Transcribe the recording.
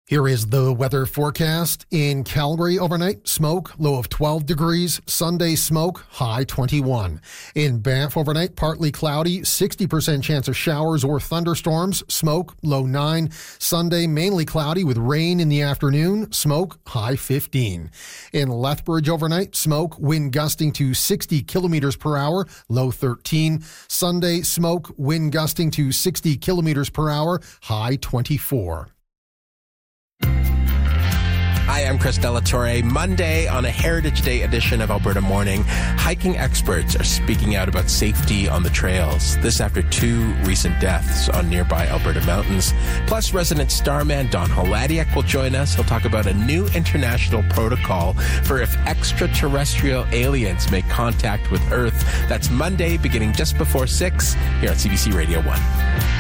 Here is the weather forecast. In Calgary overnight, smoke, low of 12 degrees. Sunday, smoke, high 21. In Banff overnight, partly cloudy, 60% chance of showers or thunderstorms. Smoke, low 9. Sunday, mainly cloudy with rain in the afternoon. Smoke, high 15. In Lethbridge overnight, smoke, wind gusting to 60 kilometers per hour, low 13. Sunday, smoke, wind gusting to 60 kilometers per hour, high 24. Hi, I'm Chris Delatorre. Monday on a Heritage Day edition of Alberta Morning, hiking experts are speaking out about safety on the trails. This after 2 recent deaths on nearby Alberta mountains. Plus, resident starman Don Holadiak will join us. He'll talk about a new international protocol for if extraterrestrial aliens make contact with Earth. That's Monday, beginning just before 6 here on CBC Radio 1.